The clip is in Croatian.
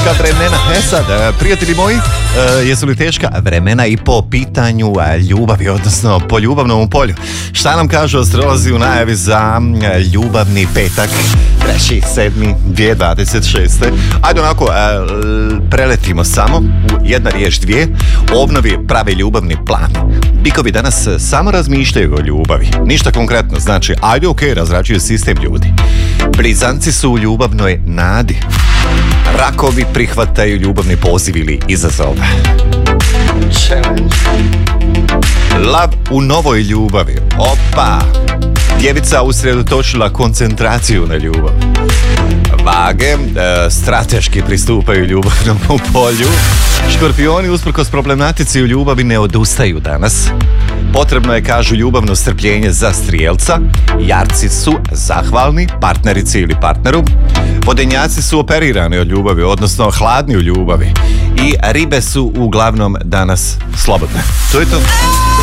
teška vremena. Sad, prijatelji moji, jesu li teška vremena i po pitanju ljubavi, odnosno po ljubavnom polju? Šta nam kažu astrolozi u najavi za ljubavni petak, 3.7.2026. Ajde onako, preletimo samo u jedna riječ, dvije. Obnovi pravi ljubavni plan. Bikovi danas samo razmišljaju o ljubavi. Ništa konkretno, znači, ajde razrađuju sistem ljudi. Blizanci su u ljubavnoj nadi. Rakovi prihvataju ljubavni poziv ili izazov. Challenge. Lav u novoj ljubavi. Opa! Djevica usredotočila koncentraciju na ljubav. Vage strateški pristupaju ljubavnom polju. Škorpioni usprkos problematici u ljubavi ne odustaju danas. Potrebno je, kažu, ljubavno strpljenje za strijelca. Jarci su zahvalni partnerici ili partneru. Vodenjaci su operirani od ljubavi, odnosno hladni u ljubavi. I ribe su uglavnom danas slobodne. To je to.